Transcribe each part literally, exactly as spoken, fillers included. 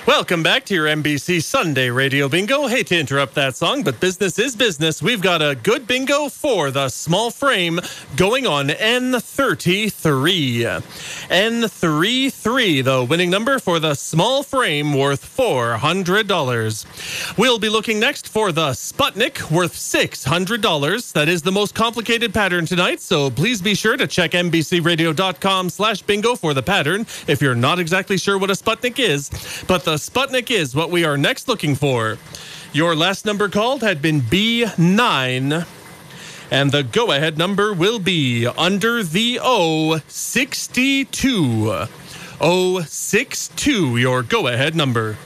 Welcome back to your N B C Sunday Radio Bingo. Hate to interrupt that song, but business is business. We've got a good bingo for the small frame going on N thirty-three. N thirty-three, the winning number for the small frame, worth four hundred dollars. We'll be looking next for the Sputnik, worth six hundred dollars. That is the most complicated pattern tonight, so please be sure to check nbcradio.com slash bingo for the pattern if you're not exactly sure what a Sputnik is. But the Sputnik is what we are next looking for. Your last number called had been B nine, and the go-ahead number will be under the O sixty-two. O sixty-two, your go-ahead number.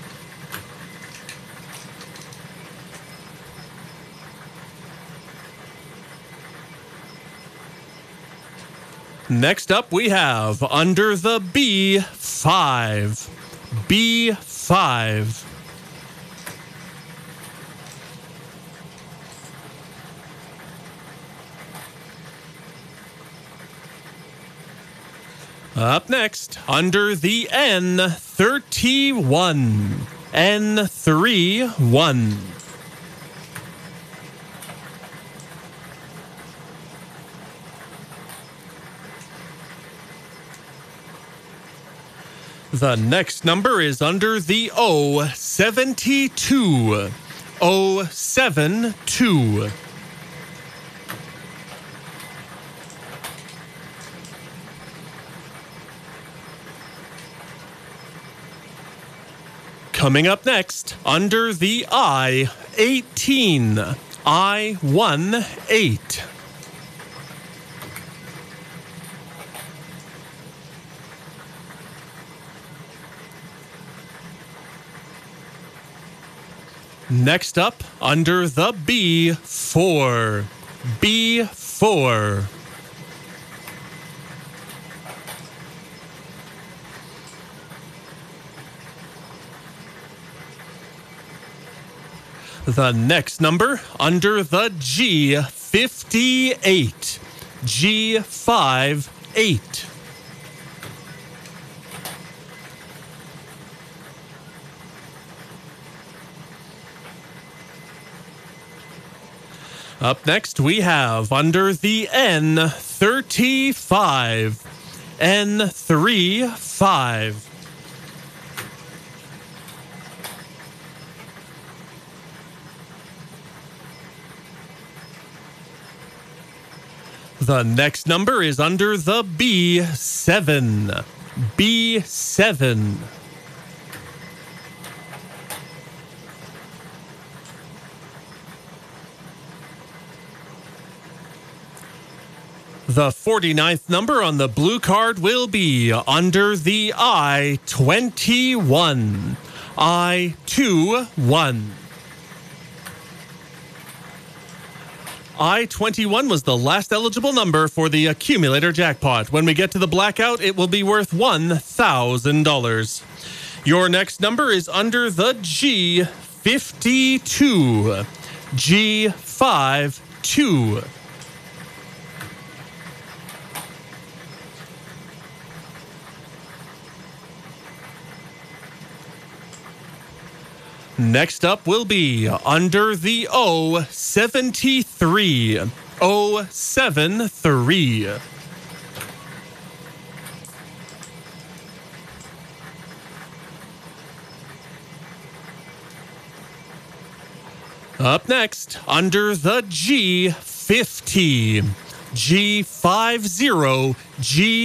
Next up, we have under the B five. B five. Up next, under the N thirty-one. N thirty-one. The next number is under the O seventy-two. O seventy-two. Coming up next, under the I eighteen. I eighteen. Next up, under the B four. B four. The next number, under the G fifty-eight. G fifty-eight. Up next, we have under the N thirty-five. N thirty-five. The next number is under the B seven. B seven. The forty-ninth number on the blue card will be under the I twenty-one. I twenty-one. I twenty-one was the last eligible number for the accumulator jackpot. When we get to the blackout, it will be worth one thousand dollars. Your next number is under the G fifty-two. G fifty-two. Next up will be under the O seventy-three. O seventy-three. Up next, under the G fifty. G fifty. G